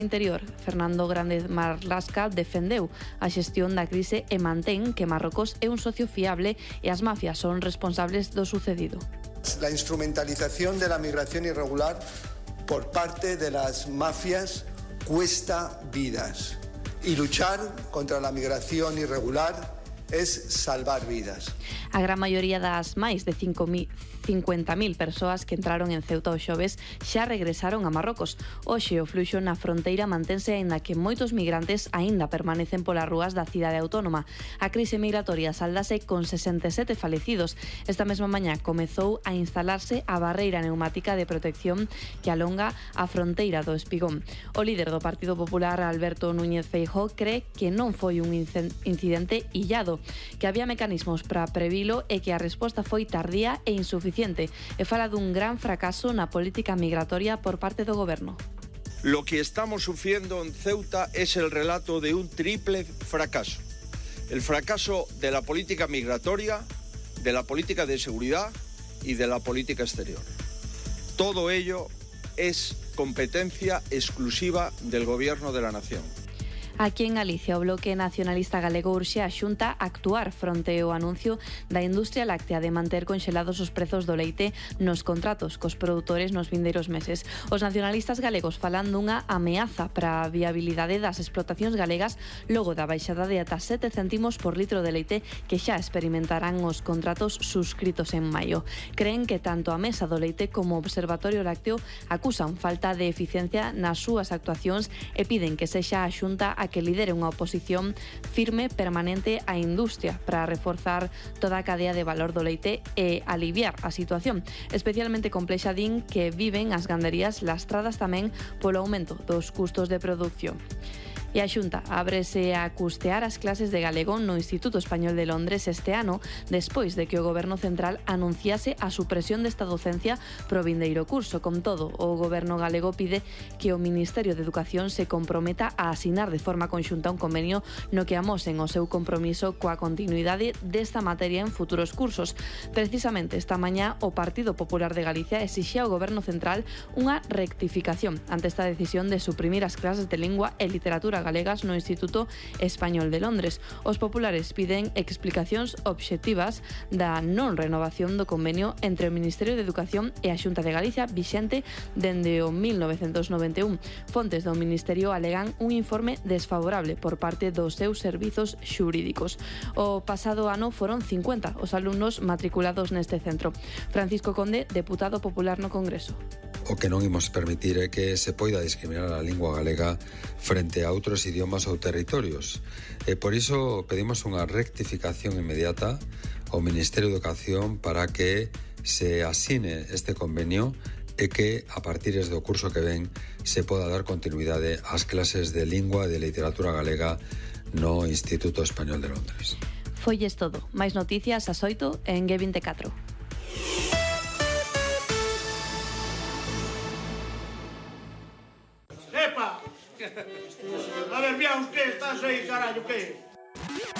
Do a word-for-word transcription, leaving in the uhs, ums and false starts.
Interior, Fernando Grande Marlasca, defendeu a xestión da crise e mantén que Marrocos é un socio fiable e as mafias son responsables do sucedido. La instrumentalización de la migración irregular por parte de las mafias cuesta vidas y luchar contra la migración irregular es salvar vidas. A gran maioría das máis de cincuenta mil persoas que entraron en Ceuta o xoves xa regresaron a Marrocos. Hoxe o fluxo na fronteira mantense aínda que moitos migrantes aínda permanecen polas rúas da cidade autónoma. A crise migratoria saldase con sesenta e sete falecidos. Esta mesma mañá comezou a instalarse a barreira neumática de protección que alonga a fronteira do Espigón. O líder do Partido Popular, Alberto Núñez Feijóo, cree que non foi un incidente illado, que había mecanismos para previlo e que a resposta foi tardía e insuficiente, e fala dun gran fracaso na política migratoria por parte do goberno. Lo que estamos sufriendo en Ceuta es el relato de un triple fracaso. El fracaso de la política migratoria, de la política de seguridad y de la política exterior. Todo ello es competencia exclusiva del Gobierno de la Nación. Aquí en Galicia, o Bloque Nacionalista Galego urxe a Xunta a actuar fronte ao anuncio da industria láctea de manter conxelados os prezos do leite nos contratos cos produtores nos vindeiros meses. Os nacionalistas galegos falan dunha ameaza para a viabilidade das explotacións galegas logo da baixada de ata sete céntimos por litro de leite que xa experimentarán os contratos suscritos en maio. Creen que tanto a Mesa do Leite como o Observatorio Lácteo acusan falta de eficiencia nas súas actuacións e piden que sexa a Xunta a que lidere unha oposición firme permanente á industria para reforzar toda a cadea de valor do leite e aliviar a situación, especialmente complexa din que viven as ganderías lastradas tamén polo aumento dos custos de produción. E a Xunta ábrese a custear as clases de galego no Instituto Español de Londres este ano, despois de que o Goberno Central anunciase a supresión desta docencia pro vindeiro curso. Con todo, o Goberno galego pide que o Ministerio de Educación se comprometa a asinar de forma conxunta un convenio no que amosen o seu compromiso coa continuidade desta materia en futuros cursos. Precisamente esta mañá o Partido Popular de Galicia exixía ao Goberno Central unha rectificación ante esta decisión de suprimir as clases de lingua e literatura galegas no Instituto Español de Londres. Os populares piden explicacións obxectivas da non renovación do convenio entre o Ministerio de Educación e a Xunta de Galicia vixente dende o mil novecentos noventa e un. Fontes do Ministerio alegan un informe desfavorable por parte dos seus servizos xurídicos. O pasado ano foron cincuenta os alumnos matriculados neste centro. Francisco Conde, deputado popular no Congreso. O que non imos permitir é que se poida discriminar a lingua galega frente a outros idiomas ou territorios. E por iso pedimos unha rectificación inmediata ao Ministerio de Educación para que se asine este convenio e que a partir do curso que ven se poda dar continuidade ás clases de lingua e de literatura galega no Instituto Español de Londres. Foilles todo. Máis noticias ás oito en G vinte e catro. ¡Epa! A ver, mira usted, estás aí, carallo, que?